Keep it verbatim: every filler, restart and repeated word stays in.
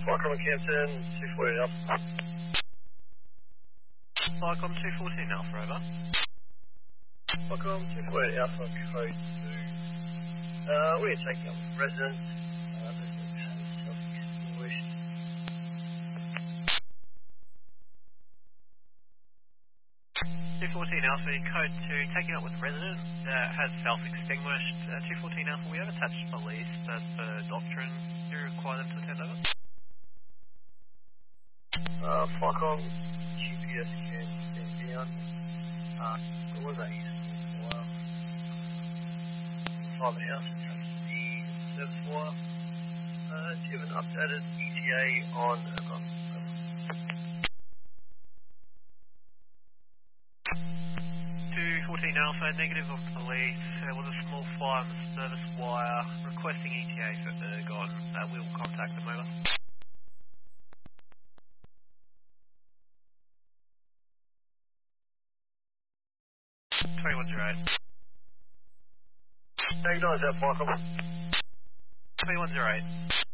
Welcome to Campton, two forty Alpha. Cyclone two fourteen Alpha, over. Welcome to two forty Alpha, code two. Uh, we're taking up residents. Uh, resident has self-extinguished. two fourteen Alpha, code two, taking up with the resident, uh, has self-extinguished. Uh, two fourteen Alpha, we have attached police as per doctrine. Do you require them to attend over? Uh, Falcon, G P S can stand down. Uh, there was a for a while. Five the house, attached to the service wire. Uh, do you have an updated E T A on over? two fourteen Alpha, negative of police. There was a small fire on the service wire. Requesting E T A for Ergon. Uh, we will contact them over. twenty-one oh eight. Recognize that, Falcon. twenty-one oh eight.